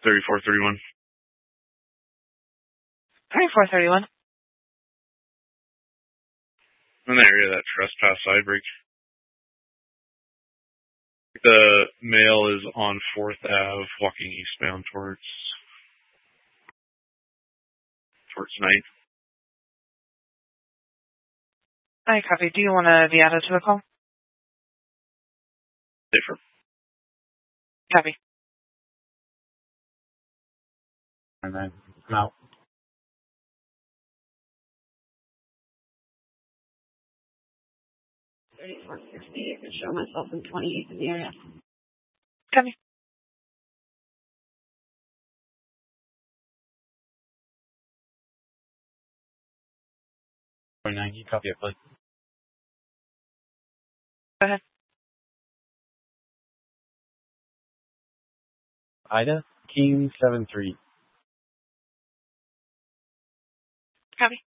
3431. 3431. In the area of that trespass side break. The male is on 4th Ave, walking eastbound towards 9th. I copy. Do you want to be added to the call? Different. Copy. And then come out. 3460. I can show myself in 28th in the area. Copy. Copy it, please. Go ahead. Ida, King 73. Copy.